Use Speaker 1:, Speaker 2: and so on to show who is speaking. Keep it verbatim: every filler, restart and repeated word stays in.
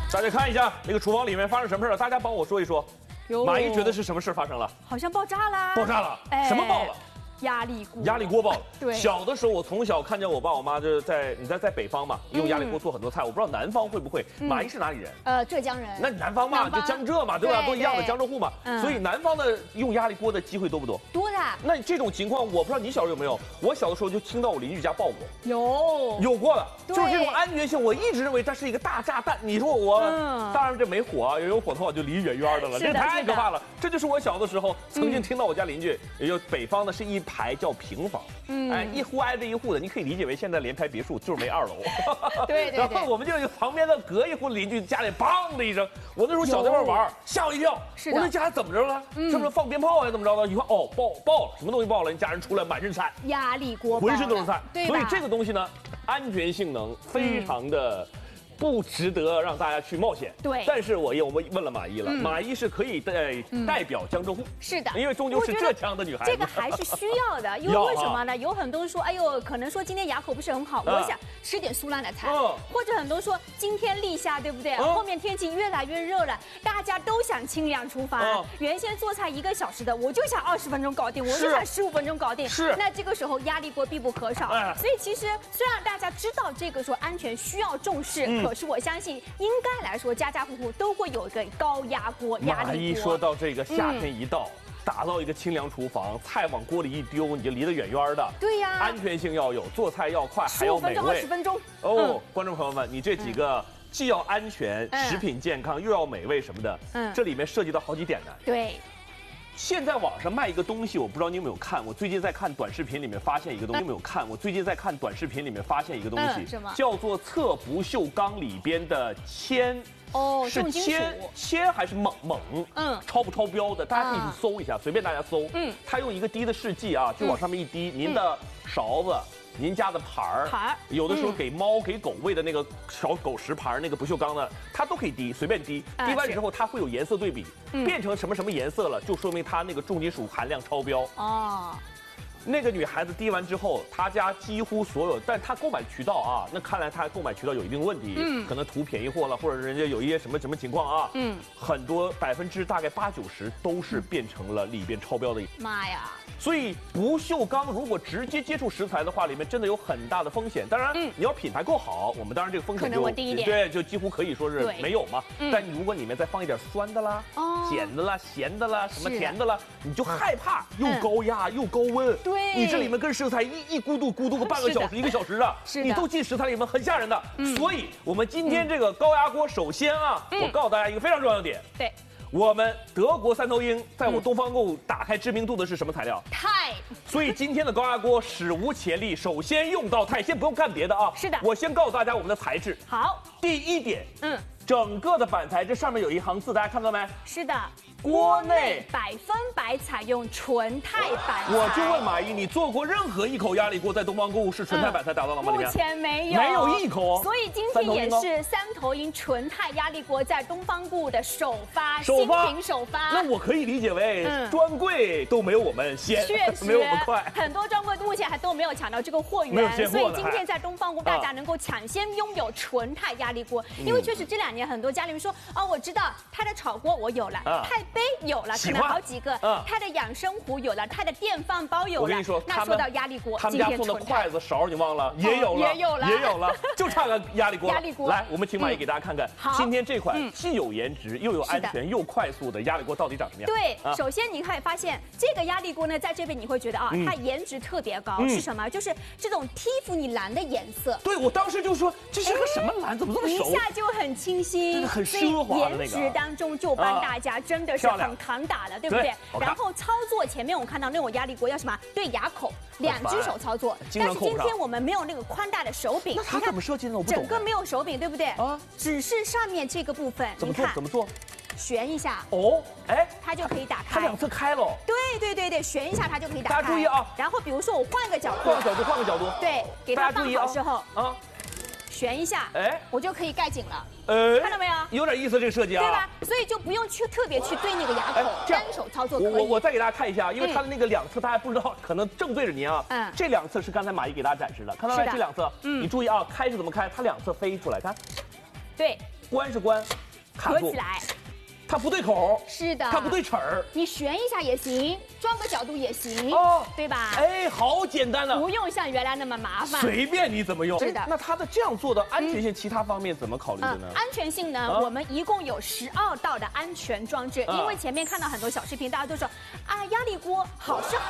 Speaker 1: 大家看一下那个厨房里面发生什么事了？大家帮我说一说。马姨觉得是什么事发生了？
Speaker 2: 好像爆炸啦！
Speaker 1: 爆炸了！
Speaker 2: 哎、
Speaker 1: 什么爆了？
Speaker 2: 压力锅，
Speaker 1: 压力锅爆了。
Speaker 2: 对，
Speaker 1: 小的时候我从小看见我爸我妈就是在你在在北方嘛，用压力锅做很多菜。我不知道南方会不会。马姨是哪里人？
Speaker 2: 呃，浙江人。
Speaker 1: 那南方嘛，就江浙嘛，对吧？都一样的江浙沪嘛。所以南方的用压力锅的机会多不多？
Speaker 2: 多的。
Speaker 1: 那这种情况我不知道你小时候有没有？我小的时候就听到我邻居家爆过。
Speaker 2: 有。
Speaker 1: 有过的，就是这种安全性，我一直认为它是一个大炸弹。你说我，当然这没火啊，要有火的话就离远远的了，这太可怕了。这就是我小的时候曾经听到我家邻居，也就北方的是一排叫平。 房，嗯，哎，一户挨着一户的，你可以理解为现在联排别墅就是没二楼。
Speaker 2: 对对。
Speaker 1: 然后我们就有旁边的隔一户邻居家里砰的一声，我那时候小在那玩，吓我一跳。
Speaker 2: 是
Speaker 1: 我那家怎么着了？是不是放鞭炮还是怎么着的？一看哦，爆爆了，什么东西爆了？你家人出来满身菜，
Speaker 2: 压力锅，
Speaker 1: 浑身都是菜。
Speaker 2: 对。
Speaker 1: 所以这个东西呢，安全性能非常的。 不值得让大家去冒险。
Speaker 2: 对，
Speaker 1: 但是我也我们问了马姨了，嗯、马姨是可以代代表江浙沪。
Speaker 2: 是的，
Speaker 1: 因为终究是浙江的女孩子。
Speaker 2: 这个还是需要的，因为为什么呢？有很多人说，哎呦，可能说今天牙口不是很好，我想吃点酥烂的菜，或者很多说今天立夏，对不对？后面天气越来越热了，大家都想清凉厨房。原先做菜一个小时的，我就想二十分钟搞定，我就想十五分钟搞定。
Speaker 1: 是。
Speaker 2: 那这个时候压力锅必不可少。所以其实虽然大家知道这个说安全需要重视，可是我相信。 应该来说，家家户户都会有一个高压锅、压力锅。
Speaker 1: 马姨说到这个夏天一到，嗯、打造一个清凉厨房，菜往锅里一丢，你就离得远远的。
Speaker 2: 对呀，
Speaker 1: 安全性要有，做菜要快，还要美味。
Speaker 2: 十五分钟、二十分钟。
Speaker 1: 哦，嗯、观众朋友们，你这几个既要安全、嗯、食品健康，又要美味什么的，嗯，这里面涉及到好几点呢。
Speaker 2: 对。
Speaker 1: 现在网上卖一个东西，我不知道你有没有看。我最近在看短视频里面发现一个东西，有没有看？我最近在看短视频里面发现一个东西，
Speaker 2: 什么？
Speaker 1: 叫做侧不锈钢里边的铅。
Speaker 2: 哦，
Speaker 1: 是铅铅还是锰锰？嗯，超不超标的？大家可以去搜一下，随便大家搜。嗯，它用一个滴的试剂啊，就往上面一滴，您的勺子。 您家的盘儿，盘儿有的时候给猫、给狗喂的那个小狗食盘，那个不锈钢的，它都可以滴，随便滴。滴完之后，它会有颜色对比，变成什么什么颜色了，就说明它那个重金属含量超标。哦。 那个女孩子滴完之后，她家几乎所有，但她购买渠道啊，那看来她购买渠道有一定问题，嗯，可能图便宜货了，或者人家有一些什么什么情况啊，嗯，很多百分之大概八九十都是变成了里边超标的。
Speaker 2: 妈呀！
Speaker 1: 所以不锈钢如果直接接触食材的话，里面真的有很大的风险。当然，嗯，你要品牌够好，我们当然这个风险就对，就几乎可以说是没有嘛。但如果里面再放一点酸的啦、碱的啦、咸的啦、什么甜的啦，你就害怕又高压又高温。对。 你这里面跟食材一一咕嘟咕嘟个半个小时、一个小时的，你都进食材里面很吓人的。所以，我们今天这个高压锅，首先啊，我告诉大家一个非常重要的点。
Speaker 2: 对，
Speaker 1: 我们德国三头鹰在我东方购物打开知名度的是什么材料？
Speaker 2: 钛。
Speaker 1: 所以今天的高压锅史无前例，首先用到钛，先不用看别的啊。
Speaker 2: 是的。
Speaker 1: 我先告诉大家我们的材质。
Speaker 2: 好。
Speaker 1: 第一点，嗯，整个的板材这上面有一行字，大家看到没？
Speaker 2: 是的。
Speaker 1: 锅内
Speaker 2: 百分百采用纯钛板材。
Speaker 1: 我就问马姨，你做过任何一口压力锅在东方购物是纯钛板材打造的吗？
Speaker 2: 目前没有，
Speaker 1: 没有一口。
Speaker 2: 所以今天也是三头鹰纯钛压力锅在东方购物的首发，
Speaker 1: 首发，
Speaker 2: 新品首发。
Speaker 1: 那我可以理解为专柜都没有我们先，
Speaker 2: 确实
Speaker 1: 没有我们快。
Speaker 2: 很多专柜目前还都没有抢到这个货源，所以今天在东方购物大家能够抢先拥有纯钛压力锅，因为确实这两年很多家里面说，哦，我知道钛的炒锅我有了，钛杯有了。 可能好几个，它的养生壶有了，它的电饭煲有了。
Speaker 1: 我跟你说，
Speaker 2: 那说到压力锅，
Speaker 1: 他们家送的筷子勺你忘了？也有了，
Speaker 2: 也有了，
Speaker 1: 也有了，就差个压力锅。
Speaker 2: 压力锅，
Speaker 1: 来，我们请马姨给大家看看，今天这款既有颜值又有安全又快速的压力锅到底长什么样？
Speaker 2: 对，首先你可以发现这个压力锅呢，在这边你会觉得啊，它颜值特别高，是什么？就是这种蒂芙尼蓝的颜色。
Speaker 1: 对，我当时就说这是个什么蓝，怎么这么熟？
Speaker 2: 一下就很清新，
Speaker 1: 真的很奢华的那个。
Speaker 2: 颜值当中就帮大家真的是很扛打了，对不对？ 然后操作前面我看到那种压力锅要什么对牙口，两只手操作。但是今天我们没有那个宽大的手柄，
Speaker 1: 那它怎么设计呢？我不懂。
Speaker 2: 整个没有手柄，对不对？啊，只是上面这个部分，
Speaker 1: 怎么做？怎么做？
Speaker 2: 旋一下。
Speaker 1: 哦，哎， 它
Speaker 2: 就可以打开。
Speaker 1: 它两侧开了。
Speaker 2: 对对对对，旋一下它就可以打开。
Speaker 1: 大家注意啊！
Speaker 2: 然后比如说我换个角度，
Speaker 1: 换个角度，换个角度。
Speaker 2: 对，给它放好之后
Speaker 1: 啊。
Speaker 2: 旋一下，哎，我就可以盖紧了，
Speaker 1: 呃，
Speaker 2: 看到没有？
Speaker 1: 有点意思，这个设计啊，
Speaker 2: 对吧？所以就不用去特别去对那个牙口，单手操作可以。
Speaker 1: 我我再给大家看一下，因为它的那个两侧大家不知道，可能正对着您啊，嗯，这两侧是刚才马姨给大家展示的，看到没？这两侧，嗯，你注意啊，开是怎么开？它两侧飞出来，看，
Speaker 2: 对，
Speaker 1: 关是关，
Speaker 2: 合起来。
Speaker 1: 它不对口，
Speaker 2: 是的，
Speaker 1: 它不对齿儿，
Speaker 2: 你旋一下也行，转个角度也行，哦，对吧？
Speaker 1: 哎，好简单的，
Speaker 2: 不用像原来那么麻烦，
Speaker 1: 随便你怎么用。
Speaker 2: 是的，
Speaker 1: 那它的这样做的安全性，其他方面怎么考虑的呢？
Speaker 2: 安全性呢，我们一共有十二道的安全装置，因为前面看到很多小视频，大家都说啊，压力锅好是好。